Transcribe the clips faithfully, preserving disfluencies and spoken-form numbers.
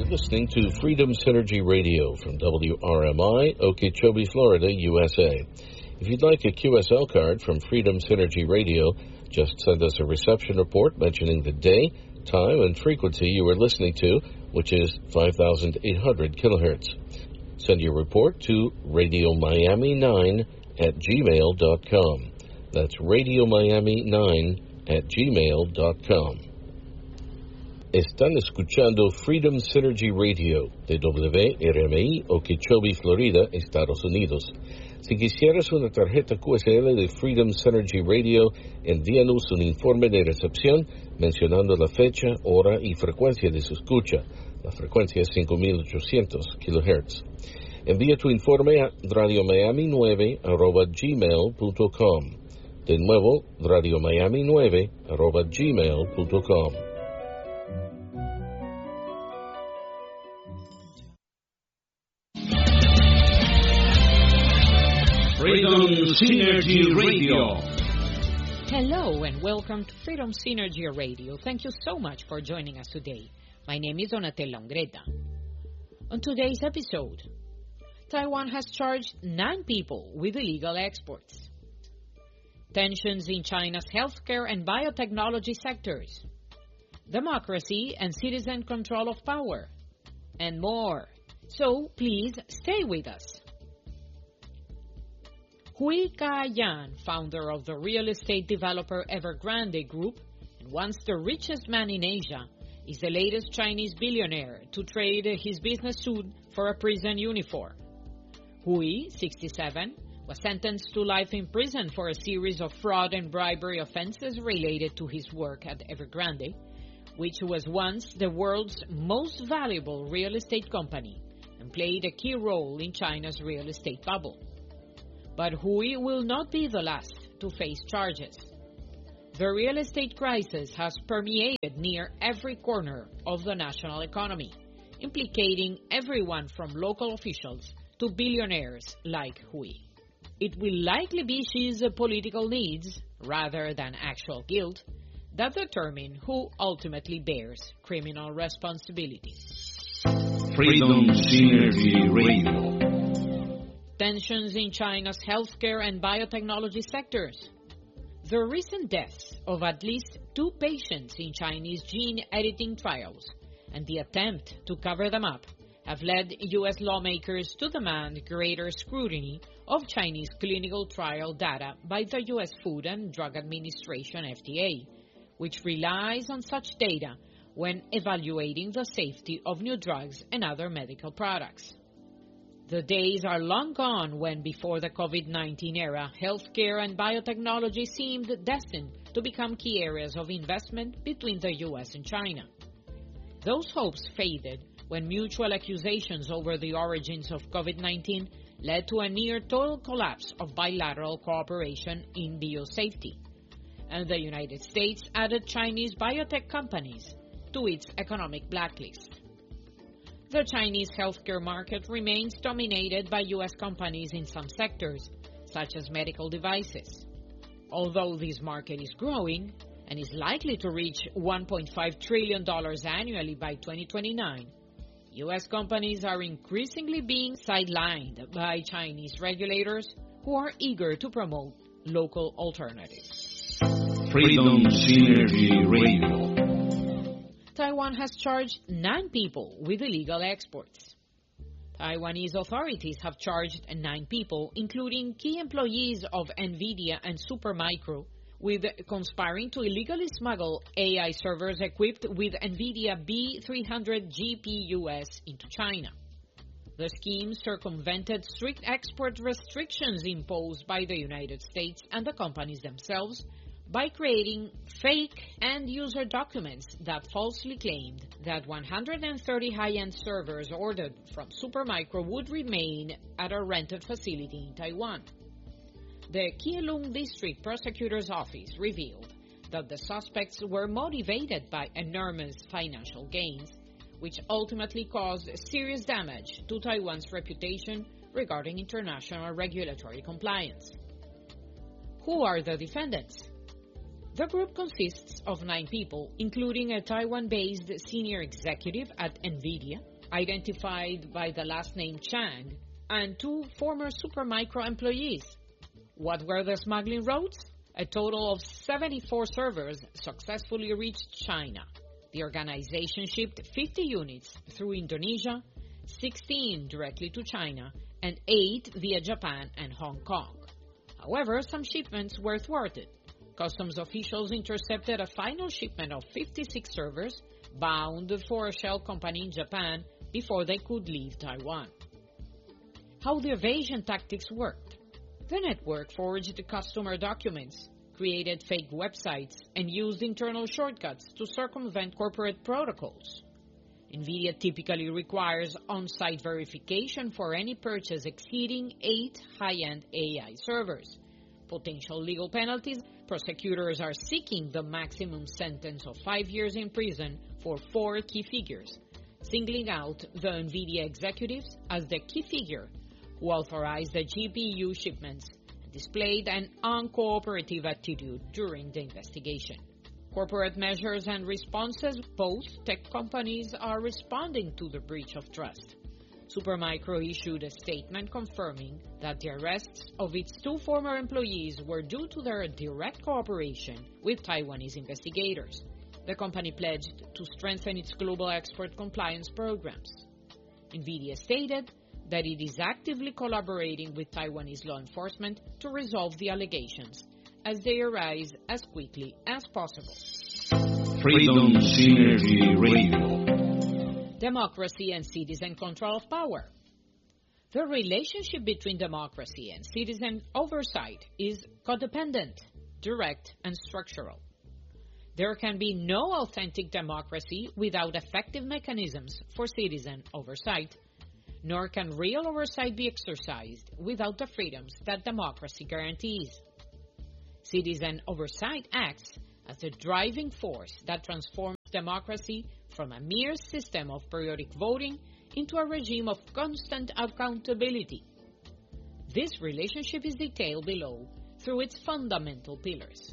You're listening to Freedom Synergy Radio from W R M I, Okeechobee, Florida, U S A. If you'd like a Q S L card from Freedom Synergy Radio, just send us a reception report mentioning the day, time, and frequency you are listening to, which is five thousand eight hundred kilohertz. Send your report to radio miami nine at gmail dot com. That's radio miami nine at gmail dot com. Están escuchando Freedom Synergy Radio de W R M I, Okeechobee, Florida, Estados Unidos. Si quisieras una tarjeta Q S L de Freedom Synergy Radio, envíanos un informe de recepción mencionando la fecha, hora y frecuencia de su escucha. La frecuencia es cinco mil ochocientos kilohertz. Envía tu informe a radio miami nueve arroba gmail punto com. De nuevo, radio miami nueve arroba gmail punto com. Freedom Synergy Radio. Hello and welcome to Freedom Synergy Radio. Thank you so much for joining us today. My name is Donatella Ungreta. On today's episode, Taiwan has charged nine people with illegal exports. Tensions in China's healthcare and biotechnology sectors. Democracy and citizen control of power. And more. So please stay with us. Hui Ka-yan, founder of the real estate developer Evergrande Group and once the richest man in Asia, is the latest Chinese billionaire to trade his business suit for a prison uniform. Hui, sixty-seven, was sentenced to life in prison for a series of fraud and bribery offenses related to his work at Evergrande, which was once the world's most valuable real estate company and played a key role in China's real estate bubble. But Hui will not be the last to face charges. The real estate crisis has permeated near every corner of the national economy, implicating everyone from local officials to billionaires like Hui. It will likely be his political needs, rather than actual guilt, that determine who ultimately bears criminal responsibility. Freedom Synergy Radio. Tensions in China's healthcare and biotechnology sectors. The recent deaths of at least two patients in Chinese gene editing trials and the attempt to cover them up have led U S lawmakers to demand greater scrutiny of Chinese clinical trial data by the U S Food and Drug Administration, F D A, which relies on such data when evaluating the safety of new drugs and other medical products. The days are long gone when, before the COVID nineteen era, healthcare and biotechnology seemed destined to become key areas of investment between the U S and China. Those hopes faded when mutual accusations over the origins of COVID nineteen led to a near-total collapse of bilateral cooperation in biosafety, and the United States added Chinese biotech companies to its economic blacklist. The Chinese healthcare market remains dominated by U S companies in some sectors, such as medical devices. Although this market is growing and is likely to reach one point five trillion dollars annually by twenty twenty-nine, U S companies are increasingly being sidelined by Chinese regulators who are eager to promote local alternatives. Freedom Synergy Radio. Taiwan has charged nine people with illegal exports. Taiwanese authorities have charged nine people, including key employees of NVIDIA and Supermicro, with conspiring to illegally smuggle A I servers equipped with NVIDIA B three hundred G P U S into China. The scheme circumvented strict export restrictions imposed by the United States and the companies themselves by creating fake end-user documents that falsely claimed that one hundred thirty high-end servers ordered from Supermicro would remain at a rented facility in Taiwan. The Keelung District Prosecutor's Office revealed that the suspects were motivated by enormous financial gains, which ultimately caused serious damage to Taiwan's reputation regarding international regulatory compliance. Who are the defendants? The group consists of nine people, including a Taiwan-based senior executive at NVIDIA, identified by the last name Chang, and two former Supermicro employees. What were the smuggling routes? A total of seventy-four servers successfully reached China. The organization shipped fifty units through Indonesia, sixteen directly to China, and eight via Japan and Hong Kong. However, some shipments were thwarted. Customs officials intercepted a final shipment of fifty-six servers bound for a shell company in Japan before they could leave Taiwan. How the evasion tactics worked. The network forged customer documents, created fake websites, and used internal shortcuts to circumvent corporate protocols. NVIDIA typically requires on-site verification for any purchase exceeding eight high-end A I servers. Potential legal penalties. Prosecutors are seeking the maximum sentence of five years in prison for four key figures, singling out the NVIDIA executives as the key figure who authorized the G P U shipments and displayed an uncooperative attitude during the investigation. Corporate measures and responses. Both tech companies are responding to the breach of trust. Supermicro issued a statement confirming that the arrests of its two former employees were due to their direct cooperation with Taiwanese investigators. The company pledged to strengthen its global export compliance programs. NVIDIA stated that it is actively collaborating with Taiwanese law enforcement to resolve the allegations as they arise as quickly as possible. Freedom Synergy Radio. Democracy and citizen control of power. The relationship between democracy and citizen oversight is codependent, direct, and structural. There can be no authentic democracy without effective mechanisms for citizen oversight, nor can real oversight be exercised without the freedoms that democracy guarantees. Citizen oversight acts as the driving force that transforms democracy from a mere system of periodic voting into a regime of constant accountability. This relationship is detailed below through its fundamental pillars.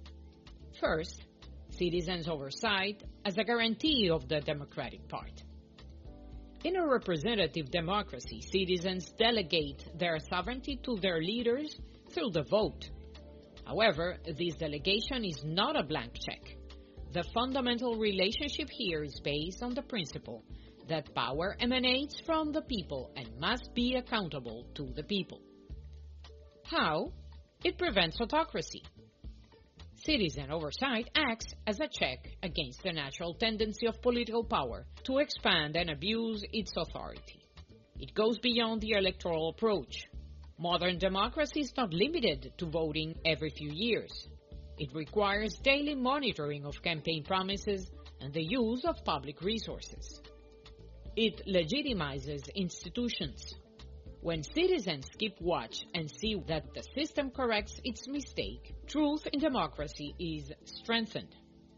First, citizens' oversight as a guarantee of the democratic part. In a representative democracy, citizens delegate their sovereignty to their leaders through the vote. However, this delegation is not a blank check. The fundamental relationship here is based on the principle that power emanates from the people and must be accountable to the people. How? It prevents autocracy. Citizen oversight acts as a check against the natural tendency of political power to expand and abuse its authority. It goes beyond the electoral approach. Modern democracy is not limited to voting every few years. It requires daily monitoring of campaign promises and the use of public resources. It legitimizes institutions. When citizens keep watch and see that the system corrects its mistake, truth in democracy is strengthened.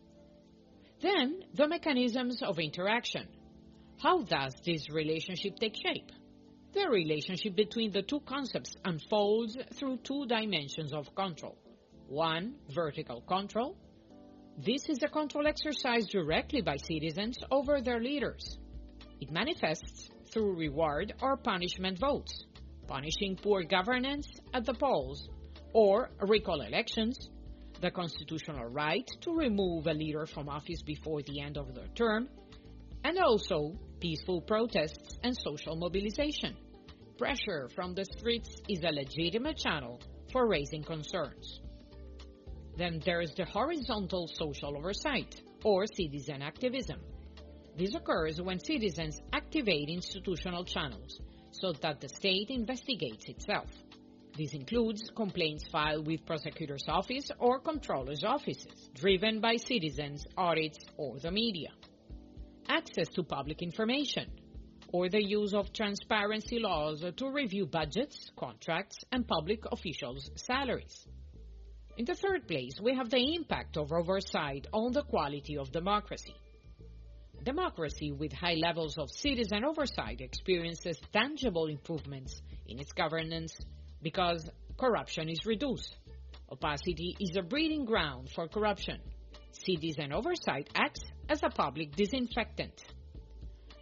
Then, the mechanisms of interaction. How does this relationship take shape? The relationship between the two concepts unfolds through two dimensions of control. One, vertical control. This is a control exercised directly by citizens over their leaders. It manifests through reward or punishment votes, punishing poor governance at the polls, or recall elections, the constitutional right to remove a leader from office before the end of their term, and also peaceful protests and social mobilization. Pressure from the streets is a legitimate channel for raising concerns. Then there is the horizontal social oversight, or citizen activism. This occurs when citizens activate institutional channels so that the state investigates itself. This includes complaints filed with prosecutor's office or controller's offices, driven by citizens, audits, or the media. Access to public information, or the use of transparency laws to review budgets, contracts, and public officials' salaries. In the third place, we have the impact of oversight on the quality of democracy. Democracy with high levels of citizen oversight experiences tangible improvements in its governance because corruption is reduced. Opacity is a breeding ground for corruption. Citizen oversight acts as a public disinfectant.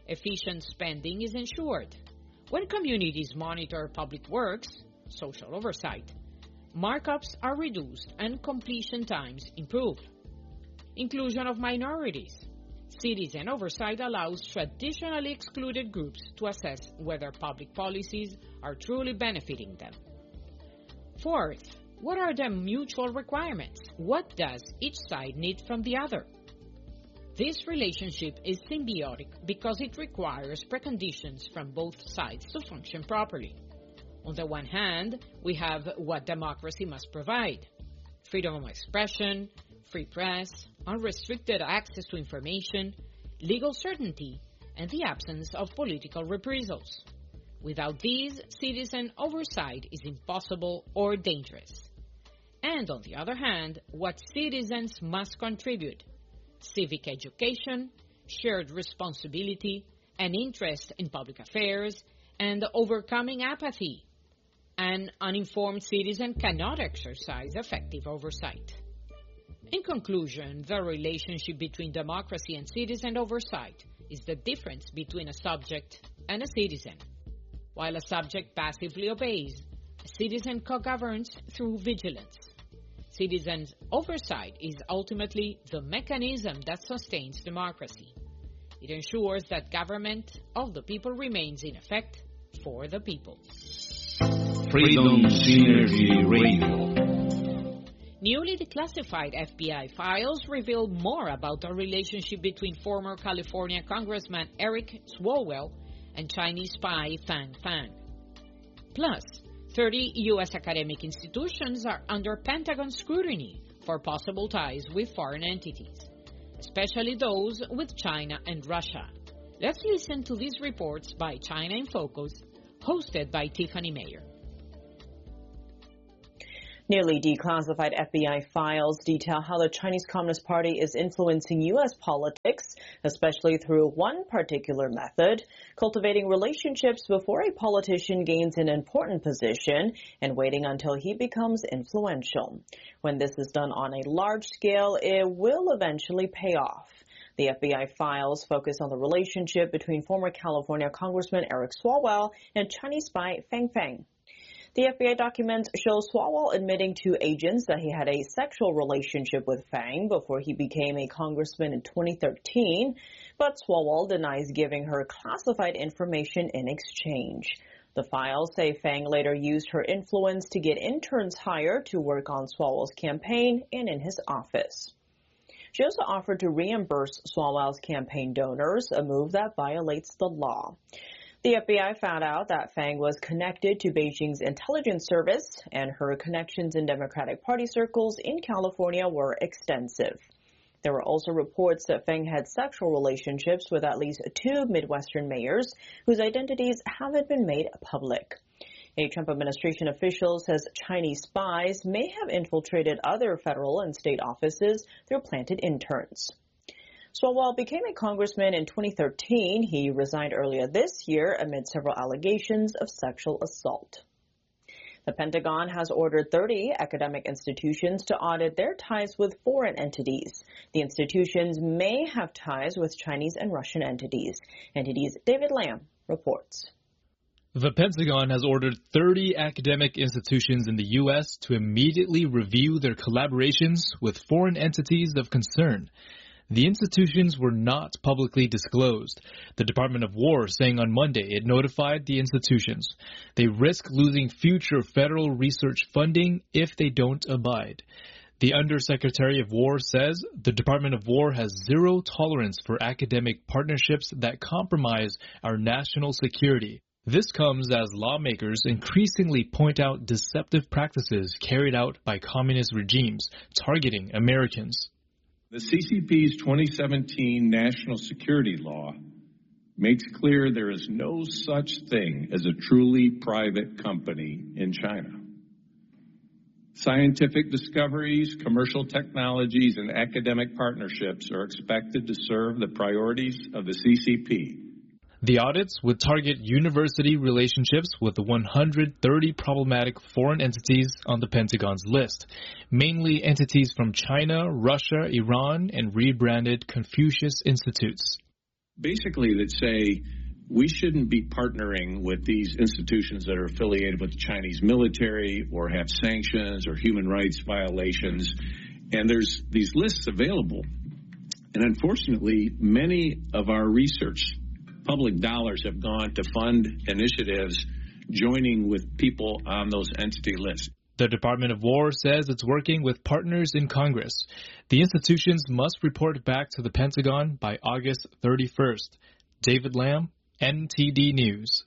efficient spending is ensured. When communities monitor public works, social oversight, markups are reduced and completion times improve. Inclusion of minorities. Citizen oversight allows traditionally excluded groups to assess whether public policies are truly benefiting them. Fourth, what are the mutual requirements? What does each side need from the other? This relationship is symbiotic because it requires preconditions from both sides to function properly. On the one hand, we have what democracy must provide: freedom of expression, free press, unrestricted access to information, legal certainty, and the absence of political reprisals. Without these, citizen oversight is impossible or dangerous. And on the other hand, what citizens must contribute: civic education, shared responsibility, an interest in public affairs, and overcoming apathy. An uninformed citizen cannot exercise effective oversight. In conclusion, the relationship between democracy and citizen oversight is the difference between a subject and a citizen. While a subject passively obeys, a citizen co-governs through vigilance. Citizens' oversight is ultimately the mechanism that sustains democracy. It ensures that government of the people remains in effect for the people. Freedom Synergy Radio. Newly declassified F B I files reveal more about the relationship between former California Congressman Eric Swalwell and Chinese spy Fang Fang. Plus, thirty U S academic institutions are under Pentagon scrutiny for possible ties with foreign entities, especially those with China and Russia. Let's listen to these reports by China in Focus, hosted by Tiffany Mayer. Newly declassified F B I files detail how the Chinese Communist Party is influencing U S politics, especially through one particular method: cultivating relationships before a politician gains an important position and waiting until he becomes influential. When this is done on a large scale, it will eventually pay off. The F B I files focus on the relationship between former California Congressman Eric Swalwell and Chinese spy Fang Fang. The F B I documents show Swalwell admitting to agents that he had a sexual relationship with Fang before he became a congressman in twenty thirteen, but Swalwell denies giving her classified information in exchange. The files say Fang later used her influence to get interns hired to work on Swalwell's campaign and in his office. She also offered to reimburse Swalwell's campaign donors, a move that violates the law. The F B I found out that Fang was connected to Beijing's intelligence service, and her connections in Democratic Party circles in California were extensive. There were also reports that Fang had sexual relationships with at least two Midwestern mayors whose identities haven't been made public. A Trump administration official says Chinese spies may have infiltrated other federal and state offices through planted interns. Swalwell became a congressman in twenty thirteen. He resigned earlier this year amid several allegations of sexual assault. The Pentagon has ordered thirty academic institutions to audit their ties with foreign entities. The institutions may have ties with Chinese and Russian entities. Entities David Lamb reports. The Pentagon has ordered thirty academic institutions in the U S to immediately review their collaborations with foreign entities of concern. The institutions were not publicly disclosed. The Department of War saying on Monday it notified the institutions. They risk losing future federal research funding if they don't abide. The Undersecretary of War says the Department of War has zero tolerance for academic partnerships that compromise our national security. This comes as lawmakers increasingly point out deceptive practices carried out by communist regimes targeting Americans. The C C P's twenty seventeen National Security Law makes clear there is no such thing as a truly private company in China. Scientific discoveries, commercial technologies, and academic partnerships are expected to serve the priorities of the C C P. The audits would target university relationships with the one hundred thirty problematic foreign entities on the Pentagon's list, mainly entities from China, Russia, Iran, and rebranded Confucius Institutes. basically that say we shouldn't be partnering with these institutions that are affiliated with the Chinese military or have sanctions or human rights violations. And there's these lists available. And unfortunately, many of our research public dollars have gone to fund initiatives joining with people on those entity lists. The Department of War says it's working with partners in Congress. The institutions must report back to the Pentagon by August thirty-first. David Lamb, N T D News.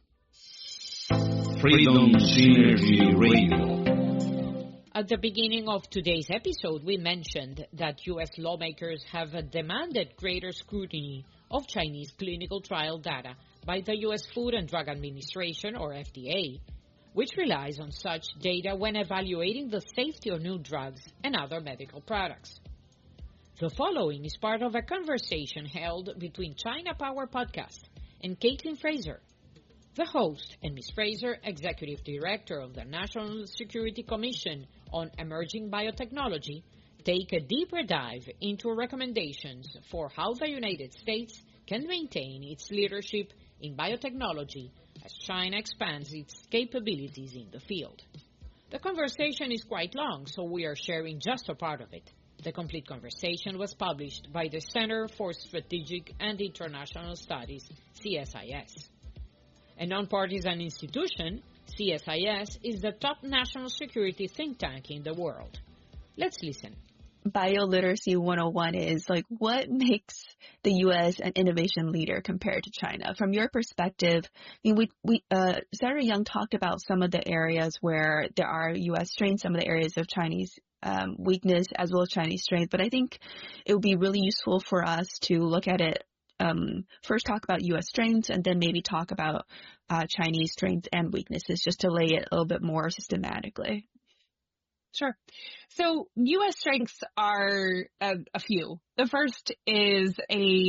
Freedom Synergy Radio. At the beginning of today's episode, we mentioned that U S lawmakers have demanded greater scrutiny of Chinese clinical trial data by the U S Food and Drug Administration, or F D A, which relies on such data when evaluating the safety of new drugs and other medical products. The following is part of a conversation held between China Power Podcast and Caitlin Fraser. The host and Miz Fraser, Executive Director of the National Security Commission on Emerging Biotechnology, take a deeper dive into recommendations for how the United States can maintain its leadership in biotechnology as China expands its capabilities in the field. The conversation is quite long, so we are sharing just a part of it. The complete conversation was published by the Center for Strategic and International Studies, C S I S. A nonpartisan institution, C S I S is the top national security think tank in the world. Let's listen. Bioliteracy one oh one is like, what makes the U S an innovation leader compared to China? From your perspective, I mean, we, we, uh, Senator Young talked about some of the areas where there are U S strengths, some of the areas of Chinese um, weakness, as well as Chinese strength. But I think it would be really useful for us to look at it, um, first talk about U S strengths, and then maybe talk about uh, Chinese strengths and weaknesses, just to lay it a little bit more systematically. Sure. So U S strengths are a, a few. The first is a